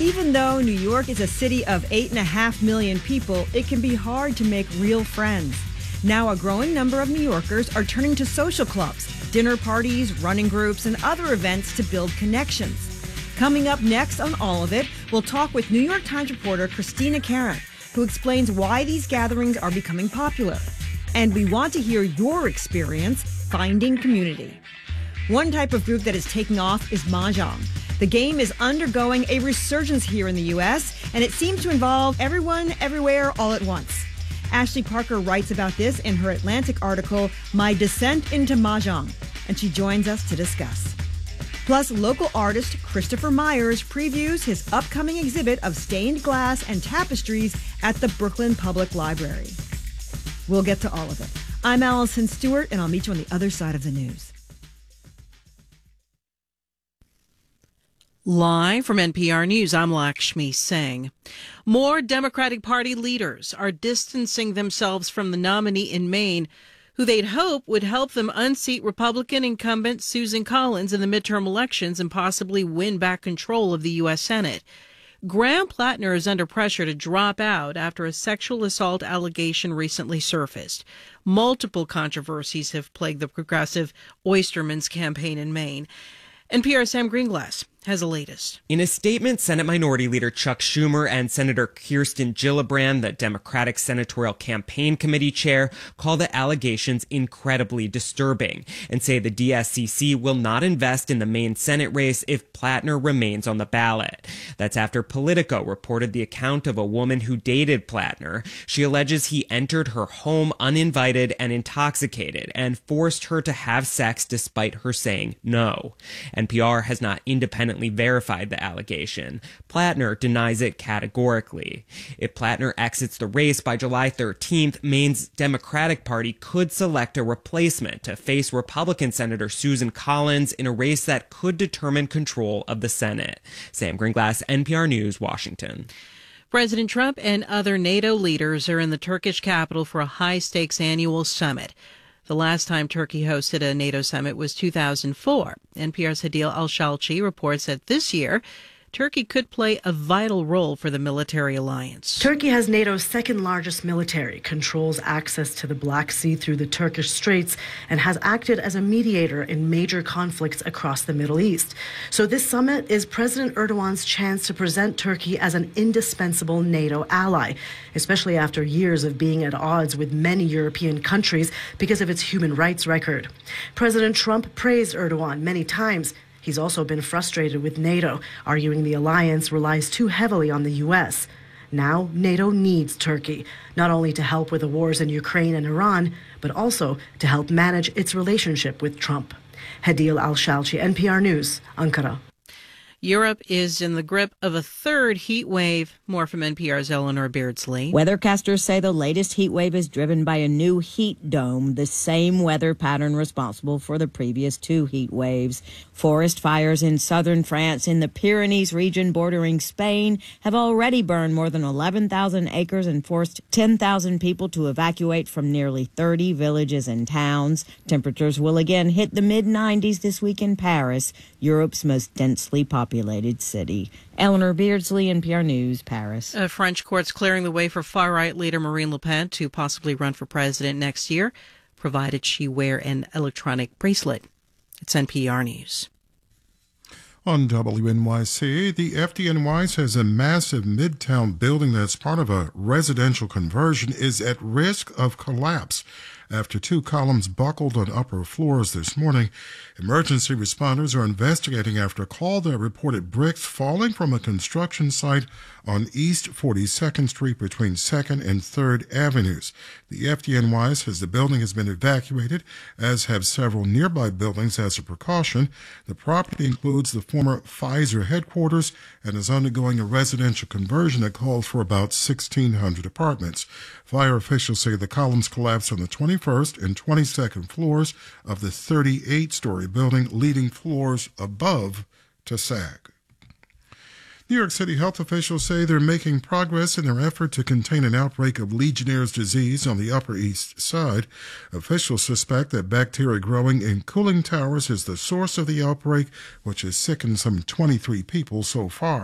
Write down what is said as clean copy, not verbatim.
Even though New York is a city of 8.5 million people, it can be hard to make real friends. Now a growing number of New Yorkers are turning to social clubs, dinner parties, running groups, and other events to build connections. Coming up next on All of It, we'll talk with New York Times reporter Christina Karen, who explains why these gatherings are becoming popular. And we want to hear your experience finding community. One type of group that is taking off is Mahjong. The game is undergoing a resurgence here in the U.S., and it seems to involve everyone, everywhere, all at once. Ashley Parker writes about this in her Atlantic article, My Descent into Mahjong, and she joins us to discuss. Plus, local artist Christopher Myers previews his upcoming exhibit of stained glass and tapestries at the Brooklyn Public Library. We'll get to all of it. I'm Allison Stewart, and I'll meet you on the other side of the news. Live from NPR News, I'm Lakshmi Singh. More Democratic Party leaders are distancing themselves from the nominee in Maine, who they'd hope would help them unseat Republican incumbent Susan Collins in the midterm elections and possibly win back control of the U.S. Senate. Graham Plattner is under pressure to drop out after a sexual assault allegation recently surfaced. Multiple controversies have plagued the progressive Oysterman's campaign in Maine. NPR's Sam Greenglass has the latest. In a statement, Senate Minority Leader Chuck Schumer and Senator Kirsten Gillibrand, the Democratic Senatorial Campaign Committee chair, call the allegations incredibly disturbing and say the DSCC will not invest in the Maine Senate race if Plattner remains on the ballot. That's after Politico reported the account of a woman who dated Plattner. She alleges he entered her home uninvited and intoxicated and forced her to have sex despite her saying no. NPR has not independently verified the allegation. Plattner denies it categorically. If Plattner exits the race by July 13th, Maine's Democratic Party could select a replacement to face Republican Senator Susan Collins in a race that could determine control of the Senate. Sam Greenglass, NPR News, Washington. President Trump and other NATO leaders are in the Turkish capital for a high-stakes annual summit. The last time Turkey hosted a NATO summit was 2004. NPR's Hadil Al-Shalchi reports that this year, Turkey could play a vital role for the military alliance. Turkey has NATO's second largest military, controls access to the Black Sea through the Turkish Straits, and has acted as a mediator in major conflicts across the Middle East. So this summit is President Erdogan's chance to present Turkey as an indispensable NATO ally, especially after years of being at odds with many European countries because of its human rights record. President Trump praised Erdogan many times. He's also been frustrated with NATO, arguing the alliance relies too heavily on the U.S. Now, NATO needs Turkey, not only to help with the wars in Ukraine and Iran, but also to help manage its relationship with Trump. Hadil Al-Shalchi, NPR News, Ankara. Europe is in the grip of a third heat wave. More from NPR's Eleanor Beardsley. Weathercasters say the latest heat wave is driven by a new heat dome, the same weather pattern responsible for the previous two heat waves. Forest fires in southern France in the Pyrenees region bordering Spain have already burned more than 11,000 acres and forced 10,000 people to evacuate from nearly 30 villages and towns. Temperatures will again hit the mid-90s this week in Paris, Europe's most densely populated city. Eleanor Beardsley, NPR News, Paris. French courts clearing the way for far-right leader Marine Le Pen to possibly run for president next year, provided she wear an electronic bracelet. It's NPR News. On WNYC, the FDNY says a massive midtown building that's part of a residential conversion is at risk of collapse after two columns buckled on upper floors this morning. Emergency responders are investigating after a call that reported bricks falling from a construction site on East 42nd Street between 2nd and 3rd Avenues. The FDNY says the building has been evacuated, as have several nearby buildings as a precaution. The property includes the former Pfizer headquarters and is undergoing a residential conversion that calls for about 1,600 apartments. Fire officials say the columns collapsed on the 21st and 22nd floors of the 38-story building, leading floors above to sag. New York City health officials say they're making progress in their effort to contain an outbreak of Legionnaire's disease on the Upper East Side. Officials suspect that bacteria growing in cooling towers is the source of the outbreak, which has sickened some 23 people so far.